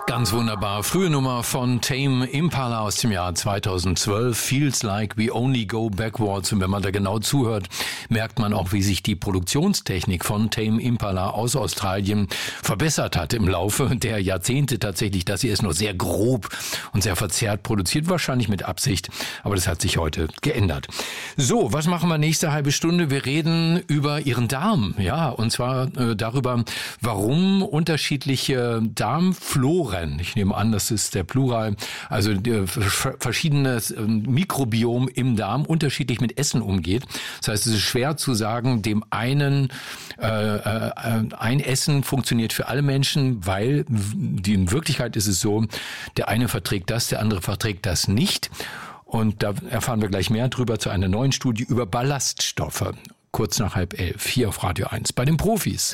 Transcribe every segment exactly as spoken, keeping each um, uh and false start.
Ganz wunderbar. Frühe Nummer von Tame Impala aus dem Jahr zweitausendzwölf. Feels like we only go backwards. Und wenn man da genau zuhört, merkt man auch, wie sich die Produktionstechnik von Tame Impala aus Australien verbessert hat im Laufe der Jahrzehnte tatsächlich. Das hier ist noch sehr grob und sehr verzerrt produziert, wahrscheinlich mit Absicht. Aber das hat sich heute geändert. So, was machen wir nächste halbe Stunde? Wir reden über Ihren Darm. Ja, und zwar äh, darüber, warum unterschiedliche Darmfloren, ich nehme an, das ist der Plural, also äh, verschiedenes äh, Mikrobiom im Darm unterschiedlich mit Essen umgeht. Das heißt, es ist schwer zu sagen, dem einen äh, äh, ein Essen funktioniert für alle Menschen, weil die, in Wirklichkeit ist es so, der eine verträgt das, der andere verträgt das nicht. Und da erfahren wir gleich mehr drüber zu einer neuen Studie über Ballaststoffe. Kurz nach halb elf, hier auf Radio eins, bei den Profis.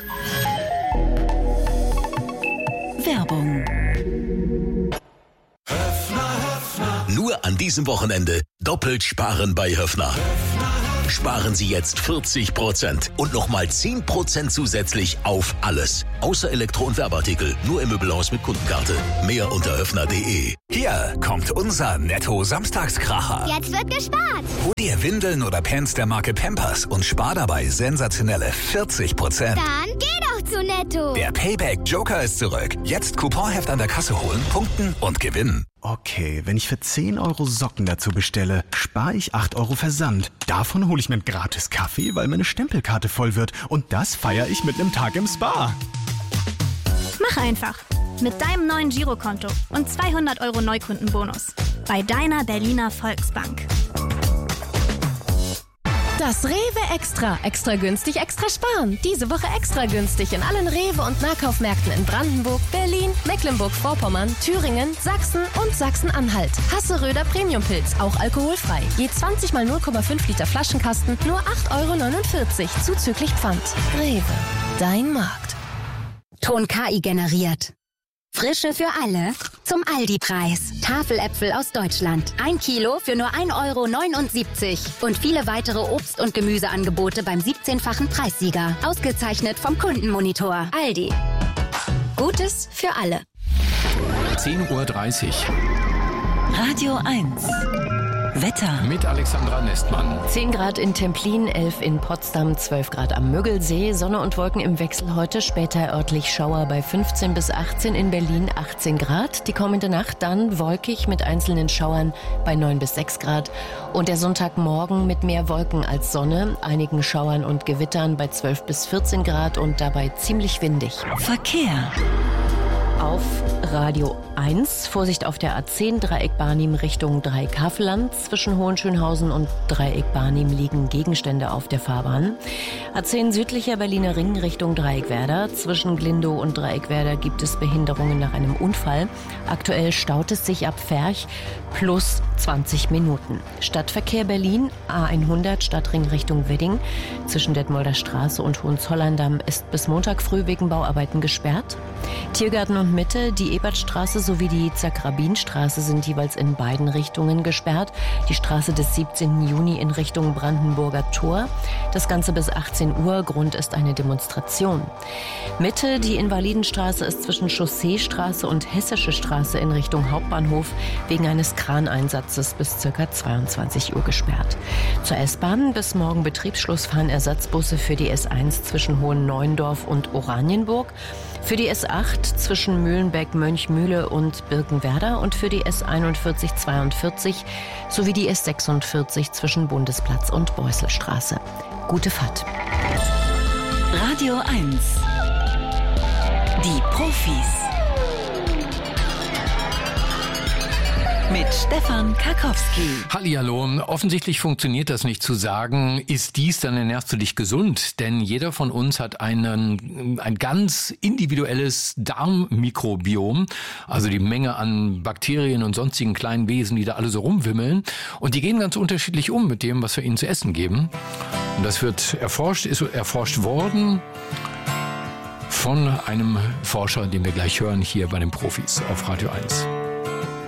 Werbung. Nur an diesem Wochenende doppelt sparen bei Höffner. Sparen Sie jetzt vierzig Prozent und nochmal zehn Prozent zusätzlich auf alles. Außer Elektro- und Werbeartikel, nur im Möbelhaus mit Kundenkarte. Mehr unter höffner punkt de. Hier kommt unser Netto-Samstagskracher. Jetzt wird gespart. Hol dir Windeln oder Pants der Marke Pampers und spar dabei sensationelle vierzig Prozent. Dann geh doch zu Netto. Der Payback-Joker ist zurück. Jetzt Couponheft an der Kasse holen, punkten und gewinnen. Okay, wenn ich für zehn Euro Socken dazu bestelle, spare ich acht Euro Versand. Davon hole ich mir einen gratis Kaffee, weil meine Stempelkarte voll wird. Und das feiere ich mit einem Tag im Spa. Mach einfach. Mit deinem neuen Girokonto und zweihundert Euro Neukundenbonus. Bei deiner Berliner Volksbank. Das Rewe Extra. Extra günstig, extra sparen. Diese Woche extra günstig in allen Rewe- und Nahkaufmärkten in Brandenburg, Berlin, Mecklenburg-Vorpommern, Thüringen, Sachsen und Sachsen-Anhalt. Hasseröder Premiumpilz, auch alkoholfrei. Je zwanzig mal null Komma fünf Liter Flaschenkasten, nur acht Euro neunundvierzig, zuzüglich Pfand. Rewe, dein Markt. Ton K I generiert. Frische für alle zum Aldi-Preis. Tafeläpfel aus Deutschland. Ein Kilo für nur ein Euro neunundsiebzig. Und viele weitere Obst- und Gemüseangebote beim siebzehnfachen Preissieger. Ausgezeichnet vom Kundenmonitor. Aldi. Gutes für alle. zehn Uhr dreißig. Radio eins. Wetter. Mit Alexandra Nestmann. zehn Grad in Templin, elf in Potsdam, zwölf Grad am Müggelsee. Sonne und Wolken im Wechsel heute, später örtlich Schauer bei fünfzehn bis achtzehn, in Berlin achtzehn Grad. Die kommende Nacht dann wolkig mit einzelnen Schauern bei neun bis sechs Grad. Und der Sonntagmorgen mit mehr Wolken als Sonne, einigen Schauern und Gewittern bei zwölf bis vierzehn Grad und dabei ziemlich windig. Verkehr. Auf Radio eins. Vorsicht auf der A zehn, Dreieck Barnim Richtung Dreieck Havelland. Zwischen Hohenschönhausen und Dreieck Barnim liegen Gegenstände auf der Fahrbahn. A zehn südlicher Berliner Ring Richtung Dreieck Werder. Zwischen Glindow und Dreieck Werder gibt es Behinderungen nach einem Unfall. Aktuell staut es sich ab Ferch plus zwanzig Minuten. Stadtverkehr Berlin, A hundert Stadtring Richtung Wedding. Zwischen Detmolder Straße und Hohenzollern-Damm ist bis Montag früh wegen Bauarbeiten gesperrt. Tiergarten und Mitte, die Ebertstraße sowie die Zakrabinstraße sind jeweils in beiden Richtungen gesperrt. Die Straße des siebzehnten Juni in Richtung Brandenburger Tor. Das Ganze bis achtzehn Uhr. Grund ist eine Demonstration. Mitte, die Invalidenstraße ist zwischen Chausseestraße und Hessische Straße in Richtung Hauptbahnhof wegen eines Kraneinsatzes bis ca. zweiundzwanzig Uhr gesperrt. Zur S-Bahn bis morgen Betriebsschluss fahren Ersatzbusse für die S eins zwischen Hohen-Neuendorf und Oranienburg, für die S acht zwischen Mühlenbeck, Mönchmühle und Birkenwerder und für die S einundvierzig zweiundvierzig sowie die S sechsundvierzig zwischen Bundesplatz und Beusselstraße. Gute Fahrt. Radio eins. Die Profis. Mit Stefan Karkowski. Hallihallo. Offensichtlich funktioniert das nicht zu sagen, ist dies, dann ernährst du dich gesund. Denn jeder von uns hat einen, ein ganz individuelles Darmmikrobiom. Also die Menge an Bakterien und sonstigen kleinen Wesen, die da alle so rumwimmeln. Und die gehen ganz unterschiedlich um mit dem, was wir ihnen zu essen geben. Und das wird erforscht, ist erforscht worden von einem Forscher, den wir gleich hören, hier bei den Profis auf Radio eins.